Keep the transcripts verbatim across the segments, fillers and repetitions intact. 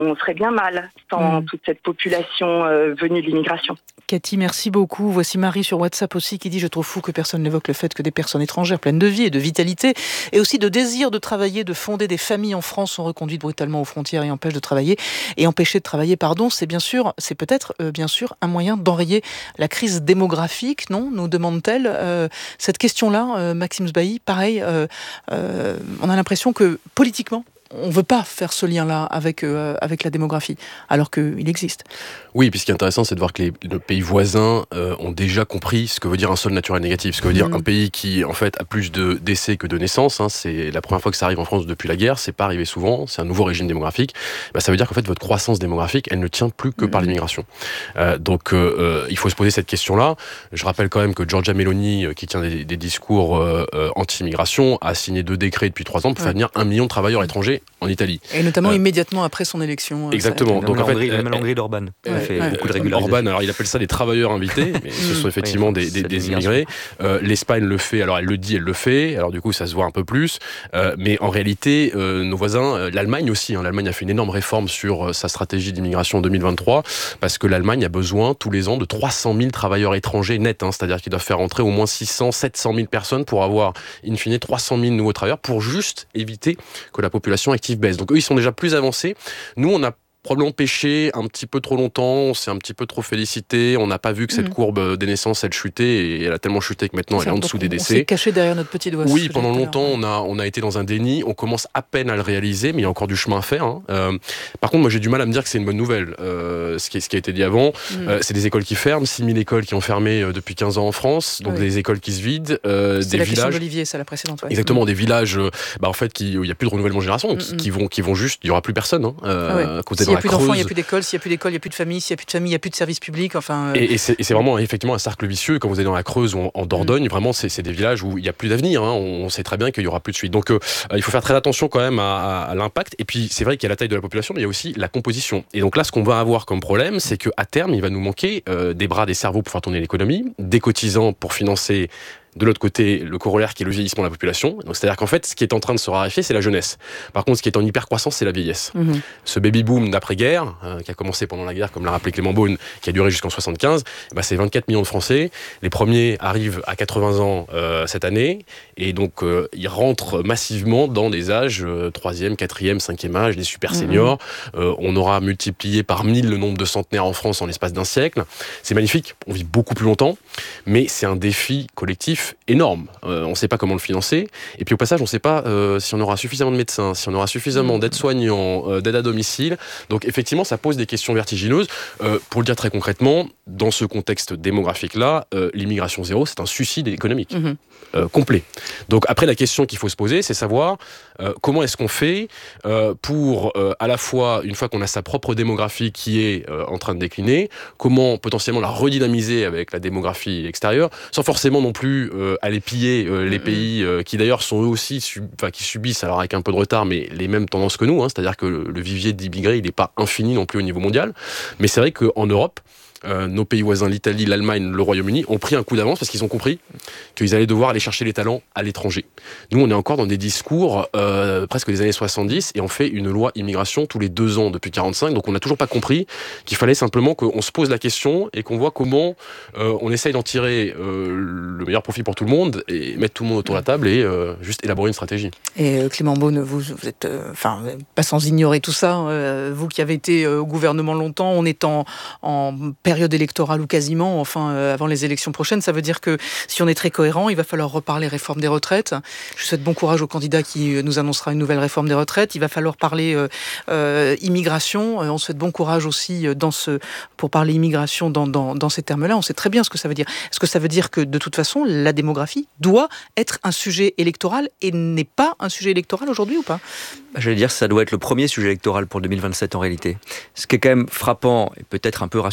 on serait bien mal sans mmh. toute cette population euh, venue de l'immigration. Cathy, merci beaucoup. Voici Marie sur WhatsApp aussi qui dit « Je trouve fou que personne n'évoque le fait que des personnes étrangères pleines de vie et de vitalité et aussi de désir de travailler, de fonder des familles en France sont reconduites brutalement aux frontières et empêchent de travailler et empêchées de travailler, pardon, c'est bien sûr, c'est peut-être euh, bien sûr un moyen d'enrayer la crise démographique, non ?» nous demande-t-elle. Euh, cette question-là, euh, Maxime Sbailly, pareil, euh, euh, on a l'impression que politiquement, on ne veut pas faire ce lien-là avec, euh, avec la démographie, alors qu'il existe. Oui, puis ce qui est intéressant, c'est de voir que les, nos pays voisins euh, ont déjà compris ce que veut dire un solde naturel négatif. Ce que veut dire mmh. un pays qui, en fait, a plus de décès que de naissances. Hein, c'est la première fois que ça arrive en France depuis la guerre. C'est pas arrivé souvent. C'est un nouveau régime démographique. Bah, ça veut dire qu'en fait, votre croissance démographique, elle ne tient plus que mmh. par l'immigration. Euh, donc, euh, il faut se poser cette question-là. Je rappelle quand même que Giorgia Meloni, qui tient des, des discours euh, anti-immigration, a signé deux décrets depuis trois ans pour ouais. faire venir un million de travailleurs étrangers en Italie. Et notamment euh, immédiatement après son élection. Exactement. Donc en fait, la malandrie d'Orban. Ouais, fait ouais, beaucoup de régularisation. Orban, alors il appelle ça des travailleurs invités, mais ce sont effectivement oui, des, des, des immigrés. Euh, L'Espagne le fait, alors elle le dit, elle le fait, alors du coup ça se voit un peu plus, euh, mais en réalité, euh, nos voisins, euh, l'Allemagne aussi, hein, l'Allemagne a fait une énorme réforme sur euh, sa stratégie d'immigration en deux mille vingt-trois, parce que l'Allemagne a besoin tous les ans de trois cent mille travailleurs étrangers nets, hein, c'est-à-dire qu'ils doivent faire entrer au moins six cents, sept cent mille personnes pour avoir, in fine, trois cent mille nouveaux travailleurs, pour juste éviter que la population active baisse. Donc eux, ils sont déjà plus avancés. Nous, on a probablement pêché un petit peu trop longtemps, on s'est un petit peu trop félicité, on n'a pas vu que cette mmh. courbe des naissances elle chutait et elle a tellement chuté que maintenant elle est en dessous des décès. On s'est caché derrière notre petit doigt. Oui, pendant longtemps on a, on a été dans un déni, on commence à peine à le réaliser, mais il y a encore du chemin à faire. Hein. Euh, par contre, moi j'ai du mal à me dire que c'est une bonne nouvelle, euh, ce, qui, ce qui a été dit avant. Mmh. Euh, c'est des écoles qui ferment, six mille écoles qui ont fermé euh, depuis quinze ans en France, donc oui. des écoles qui se vident, euh, des la villages... d'Olivier, c'est la précédente. Ouais. Exactement, mmh. des villages euh, bah, en fait, qui, où il n'y a plus de renouvellement de génération, mmh. qui, qui, vont, qui vont juste, il n'y aura plus personne. Hein, euh, ah ouais. S'il n'y a plus d'enfants, il n'y a plus d'école. S'il n'y a plus d'école, il n'y a plus de famille. S'il n'y a plus de famille, il n'y a plus de services publics. Enfin, euh... Et, et, c'est, et c'est vraiment effectivement un cercle vicieux. Quand vous allez dans la Creuse ou en, en Dordogne, mmh. vraiment, c'est, c'est des villages où il n'y a plus d'avenir. Hein. On sait très bien qu'il n'y aura plus de suite. Donc, euh, il faut faire très attention quand même à, à, à l'impact. Et puis, c'est vrai qu'il y a la taille de la population, mais il y a aussi la composition. Et donc là, ce qu'on va avoir comme problème, c'est qu'à terme, il va nous manquer euh, des bras, des cerveaux pour faire tourner l'économie, des cotisants pour financer. De l'autre côté, le corollaire qui est le vieillissement de la population. Donc, c'est-à-dire qu'en fait, ce qui est en train de se raréfier, c'est la jeunesse. Par contre, ce qui est en hyper-croissance, c'est la vieillesse. Mmh. Ce baby-boom d'après-guerre, euh, qui a commencé pendant la guerre, comme l'a rappelé Clément Beaune, qui a duré jusqu'en soixante-quinze, bah, c'est vingt-quatre millions de Français. Les premiers arrivent à quatre-vingts ans euh, cette année, et donc euh, ils rentrent massivement dans des âges euh, troisième, quatrième, cinquième âge, des super seniors. Mmh. Euh, on aura multiplié par mille le nombre de centenaires en France en l'espace d'un siècle. C'est magnifique, on vit beaucoup plus longtemps, mais c'est un défi collectif énorme. Euh, on ne sait pas comment le financer. Et puis au passage, on ne sait pas euh, si on aura suffisamment de médecins, si on aura suffisamment d'aides-soignants, euh, d'aide à domicile. Donc effectivement, ça pose des questions vertigineuses. Euh, pour le dire très concrètement, dans ce contexte démographique-là, euh, l'immigration zéro, c'est un suicide économique. Mmh. Euh, complet. Donc après, la question qu'il faut se poser, c'est savoir euh, comment est-ce qu'on fait euh, pour, euh, à la fois, une fois qu'on a sa propre démographie qui est euh, en train de décliner, comment potentiellement la redynamiser avec la démographie extérieure, sans forcément non plus euh, aller piller euh, les mmh. pays euh, qui d'ailleurs sont eux aussi, sub, qui subissent, alors avec un peu de retard, mais les mêmes tendances que nous, hein, c'est-à-dire que le, le vivier d'immigrés, il n'est pas infini non plus au niveau mondial, mais c'est vrai qu'en Europe, Euh, nos pays voisins, l'Italie, l'Allemagne, le Royaume-Uni, ont pris un coup d'avance parce qu'ils ont compris qu'ils allaient devoir aller chercher les talents à l'étranger. Nous, on est encore dans des discours euh, presque des années soixante-dix et on fait une loi immigration tous les deux ans depuis quarante-cinq, donc on n'a toujours pas compris qu'il fallait simplement qu'on se pose la question et qu'on voit comment euh, on essaye d'en tirer euh, le meilleur profit pour tout le monde et mettre tout le monde autour de la table et euh, juste élaborer une stratégie. Et euh, Clément Beaune, vous, vous êtes, enfin, euh, pas sans ignorer tout ça, euh, vous qui avez été euh, au gouvernement longtemps, on est en, en période électorale ou quasiment, enfin euh, avant les élections prochaines, ça veut dire que si on est très cohérent, il va falloir reparler réforme des retraites. Je souhaite bon courage au candidat qui nous annoncera une nouvelle réforme des retraites. Il va falloir parler euh, euh, immigration. On souhaite bon courage aussi dans ce, pour parler immigration dans, dans, dans ces termes-là. On sait très bien ce que ça veut dire. Est-ce que ça veut dire que de toute façon, la démographie doit être un sujet électoral et n'est pas un sujet électoral aujourd'hui ou pas ? J'allais dire que ça doit être le premier sujet électoral pour deux mille vingt-sept en réalité. Ce qui est quand même frappant et peut-être un peu rassurant, c'est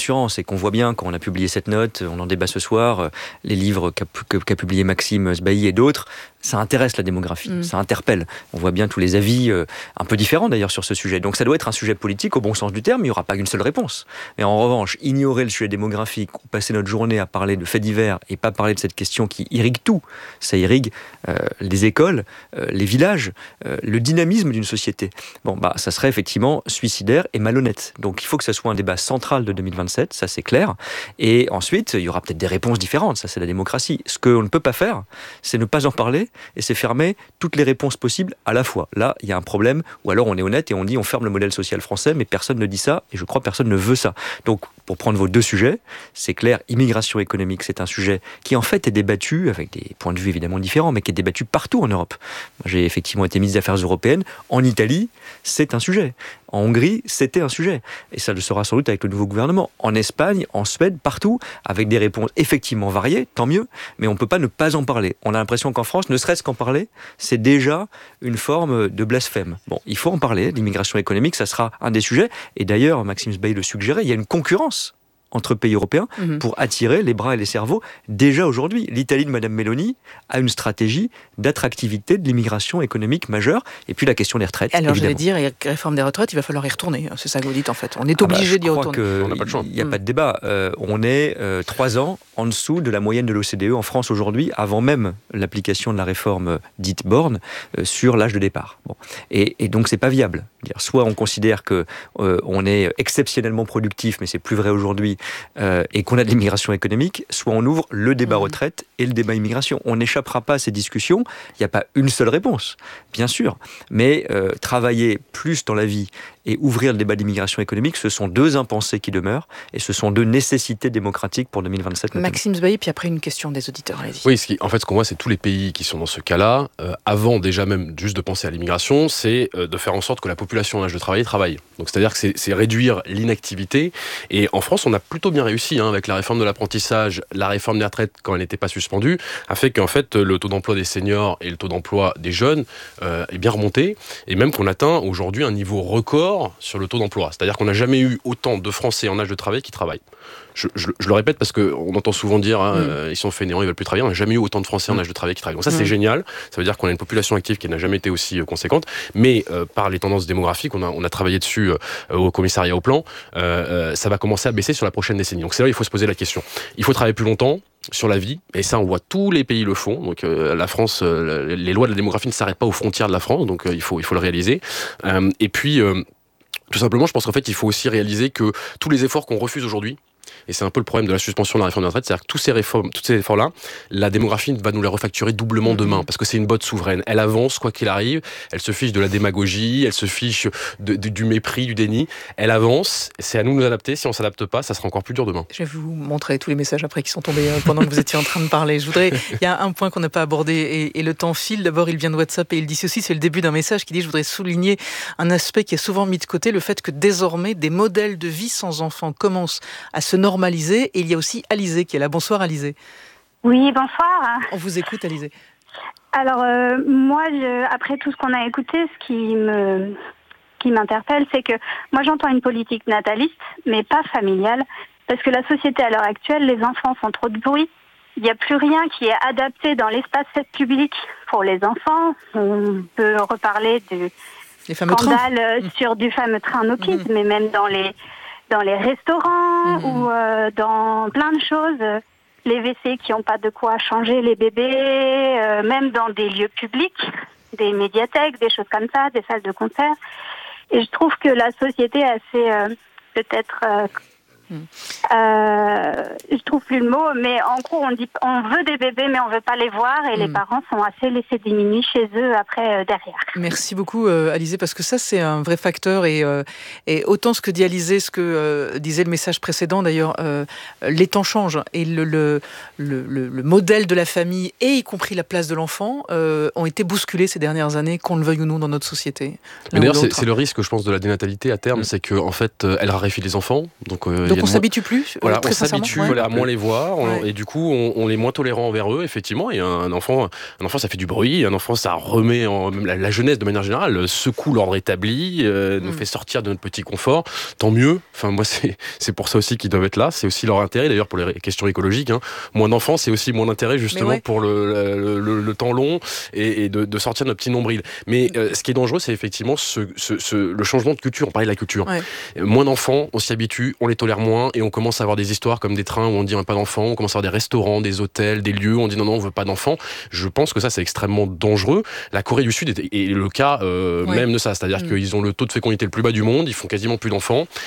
qu'on voit bien quand on a publié cette note, on en débat ce soir, les livres qu'a, qu'a publié Maxime Sbailly et d'autres, ça intéresse la démographie, mmh. ça interpelle. On voit bien tous les avis euh, un peu différents d'ailleurs sur ce sujet. Donc ça doit être un sujet politique au bon sens du terme, il n'y aura pas qu'une seule réponse. Mais en revanche, ignorer le sujet démographique, ou passer notre journée à parler de faits divers et pas parler de cette question qui irrigue tout, ça irrigue euh, les écoles, euh, les villages, euh, le dynamisme d'une société. Bon, bah, ça serait effectivement suicidaire et malhonnête. Donc il faut que ça soit un débat central de deux mille vingt-sept, ça c'est clair. Et ensuite, il y aura peut-être des réponses différentes, ça c'est la démocratie. Ce qu'on ne peut pas faire, c'est ne pas en parler et c'est fermer toutes les réponses possibles à la fois. Là, il y a un problème, ou alors on est honnête et on dit on ferme le modèle social français, mais personne ne dit ça, et je crois que personne ne veut ça. Donc, pour prendre vos deux sujets, c'est clair, immigration économique, c'est un sujet qui en fait est débattu, avec des points de vue évidemment différents, mais qui est débattu partout en Europe. J'ai effectivement été ministre des Affaires européennes. En Italie, c'est un sujet. En Hongrie, c'était un sujet. Et ça le sera sans doute avec le nouveau gouvernement. En Espagne, en Suède, partout, avec des réponses effectivement variées, tant mieux, mais on ne peut pas ne pas en parler. On a l'impression qu'en France, ne serait-ce qu'en parler, c'est déjà une forme de blasphème. Bon, il faut en parler, l'immigration économique, ça sera un des sujets. Et d'ailleurs, Maxime Sbailly le suggérait, il y a une concurrence entre pays européens mmh. pour attirer les bras et les cerveaux. Déjà aujourd'hui, l'Italie de Madame Meloni a une stratégie d'attractivité de l'immigration économique majeure. Et puis la question des retraites. Alors évidemment. j'allais dire, et la réforme des retraites, il va falloir y retourner. C'est ça que vous dites en fait. On est obligé ah bah, d'y retourner. On n'a pas de choix. Il n'y a mmh. pas de débat. Euh, on est euh, trois ans en dessous de la moyenne de l'O C D E en France aujourd'hui, avant même l'application de la réforme euh, dite Borne euh, sur l'âge de départ. Bon. Et, et donc c'est pas viable. Soit on considère que euh, on est exceptionnellement productif, mais c'est plus vrai aujourd'hui. Euh, et qu'on a de l'immigration économique, soit on ouvre le débat mmh. retraite et le débat immigration. On n'échappera pas à ces discussions, il n'y a pas une seule réponse, bien sûr, mais euh, travailler plus dans la vie et ouvrir le débat d'immigration économique, ce sont deux impensés qui demeurent, et ce sont deux nécessités démocratiques pour deux mille vingt-sept. Notamment. Maxime Sbailly, puis après une question des auditeurs, allez-y. Oui, ce qui, en fait, ce qu'on voit, c'est tous les pays qui sont dans ce cas-là, euh, avant déjà même juste de penser à l'immigration, c'est euh, de faire en sorte que la population en âge de travailler travaille. Donc c'est-à-dire que c'est, c'est réduire l'inactivité, et en France, on a plutôt bien réussi, hein, avec la réforme de l'apprentissage, la réforme des retraites, quand elle n'était pas suspendue, a fait qu'en fait, le taux d'emploi des seniors et le taux d'emploi des jeunes euh, est bien remonté, et même qu'on atteint aujourd'hui un niveau record sur le taux d'emploi. C'est-à-dire qu'on n'a jamais eu autant de Français en âge de travail qui travaillent. Je, je, je le répète parce qu'on entend souvent dire hein, mmh. euh, ils sont fainéants, ils veulent plus travailler. On n'a jamais eu autant de Français en âge de travail qui travaillent. Donc ça, mmh. c'est génial. Ça veut dire qu'on a une population active qui n'a jamais été aussi euh, conséquente. Mais euh, par les tendances démographiques, on a, on a travaillé dessus euh, au commissariat au plan. Euh, euh, ça va commencer à baisser sur la prochaine décennie. Donc c'est là où il faut se poser la question. Il faut travailler plus longtemps sur la vie, et ça on voit tous les pays le font. Donc euh, la France, euh, les lois de la démographie ne s'arrêtent pas aux frontières de la France, donc euh, il faut il faut le réaliser. Euh, et puis euh, tout simplement, je pense qu'en fait il faut aussi réaliser que tous les efforts qu'on refuse aujourd'hui, et c'est un peu le problème de la suspension de la réforme des retraites, c'est-à-dire que tous ces réformes, tous ces efforts-là, la démographie va nous les refacturer doublement demain, parce que c'est une botte souveraine. Elle avance, quoi qu'il arrive, elle se fiche de la démagogie, elle se fiche de, de, du mépris, du déni. Elle avance, c'est à nous de nous adapter. Si on ne s'adapte pas, ça sera encore plus dur demain. Je vais vous montrer tous les messages après qui sont tombés pendant que vous étiez en train de parler. Je voudrais, il y a un point qu'on n'a pas abordé, et, et le temps file. D'abord, il vient de WhatsApp et il dit ceci, c'est le début d'un message qui dit, je voudrais souligner un aspect qui est souvent mis de côté, le fait que désormais, des modèles de vie sans enfants commencent à se normaliser. Et il y a aussi Alizé qui est là. Bonsoir Alizé. Oui, bonsoir. On vous écoute Alizé. Alors euh, moi, je, après tout ce qu'on a écouté, ce qui me qui m'interpelle, c'est que moi j'entends une politique nataliste, mais pas familiale, parce que la société à l'heure actuelle, les enfants font trop de bruit. Il n'y a plus rien qui est adapté dans l'espace public pour les enfants. On peut reparler du les fameux scandale trains. sur du fameux train No Kids, mmh. mais même dans les dans les restaurants mmh. ou euh, dans plein de choses, les W C qui n'ont pas de quoi changer les bébés, euh, même dans des lieux publics, des médiathèques, des choses comme ça, des salles de concert. Et je trouve que la société a assez euh, peut-être... Euh, mmh. euh, je trouve plus le mot, mais en gros, on dit on veut des bébés, mais on veut pas les voir, et mmh. les parents sont assez laissés diminuer chez eux après euh, derrière. Merci beaucoup, euh, Alizé, parce que ça, c'est un vrai facteur, et, euh, et autant ce que dit Alizé, ce que euh, disait le message précédent, d'ailleurs, euh, les temps changent, et le, le, le, le, le modèle de la famille, et y compris la place de l'enfant, euh, ont été bousculés ces dernières années, qu'on le veuille ou non, dans notre société. Mais d'ailleurs, c'est, c'est le risque, je pense, de la dénatalité à terme, mmh. c'est qu'en en fait, elle raréfie les enfants, donc, euh, donc Donc on s'habitue plus. Voilà, euh, très on s'habitue ouais. à moins les voir, on, ouais. et du coup on, on est moins tolérant envers eux, effectivement. Et un enfant, un enfant, ça fait du bruit, un enfant, ça remet en, la, la jeunesse de manière générale secoue l'ordre établi, euh, mm. nous fait sortir de notre petit confort. Tant mieux. Enfin moi c'est c'est pour ça aussi qu'ils doivent être là. C'est aussi leur intérêt d'ailleurs pour les questions écologiques. Hein. Moins d'enfants, c'est aussi moins d'intérêt justement ouais. pour le, le, le, le temps long et, et de, de sortir de notre petit nombril. Mais euh, ce qui est dangereux, c'est effectivement ce, ce, ce, le changement de culture. On parlait de la culture. Ouais. Moins d'enfants, on s'y habitue, on les tolère moins et on commence à avoir des histoires comme des trains où on dit on veut pas d'enfants, on commence à avoir des restaurants, des hôtels, des lieux où on dit non non on veut pas d'enfants. Je pense que ça c'est extrêmement dangereux. La Corée du Sud est, est le cas euh, ouais. même de ça, c'est-à-dire mmh. qu'ils ont le taux de fécondité le plus bas du monde, ils font quasiment plus d'enfants